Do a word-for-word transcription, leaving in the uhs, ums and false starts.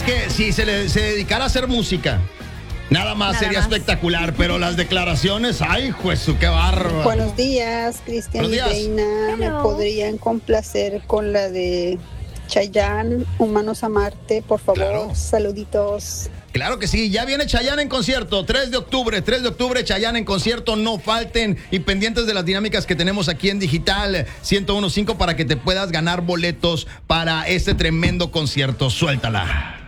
que si se, le, se dedicara a hacer música, nada más Nada sería más. espectacular, pero las declaraciones, ay, juez, qué bárbaro. Buenos días, Cristian y Buenos días. Reina. ¿Me Hello. podrían complacer con la de Chayanne, Humanos a Marte, por favor? Claro. Saluditos. Claro que sí, ya viene Chayanne en concierto, tres de octubre, tres de octubre, Chayanne en concierto, no falten y pendientes de las dinámicas que tenemos aquí en Digital ciento uno punto cinco para que te puedas ganar boletos para este tremendo concierto. Suéltala.